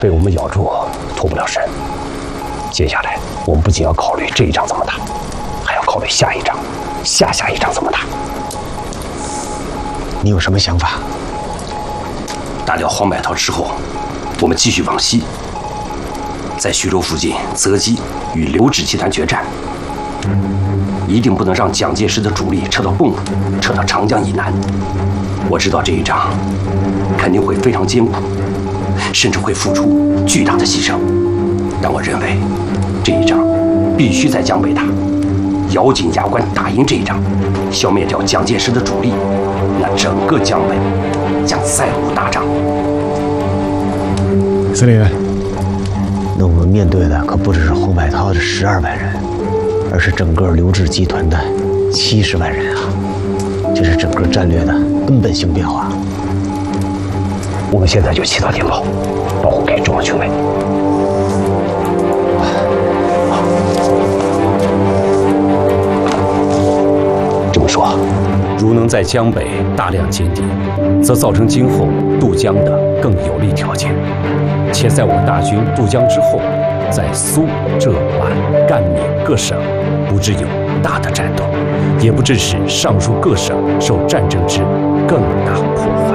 被我们咬住，脱不了身。接下来，我们不仅要考虑这一仗怎么打，还要考虑下一仗、下下一仗怎么打。 你有什么想法？ 打掉黄百韬之后，我们继续往西，在徐州附近择机与刘志集团决战。一定不能让蒋介石的主力撤到蚌埠，撤到长江以南。我知道这一仗肯定会非常艰苦，甚至会付出巨大的牺牲。但我认为这一仗必须在江北打，咬紧牙关打赢这一仗，消灭掉蒋介石的主力，那整个江北将再无大仗。 司令员，那我们面对的可不只是黄百韬的12万人，而是整个刘志集团的70万人啊！这是整个战略的根本性变化。 我们现在就起到电报，报呼给中央军委。这么说，如能在江北大量歼敌，则造成今后渡江的更有利条件。且在我大军渡江之后，在苏、浙、皖、赣、闽各省，不致有大的战斗，也不致使上述各省受战争之更大破坏。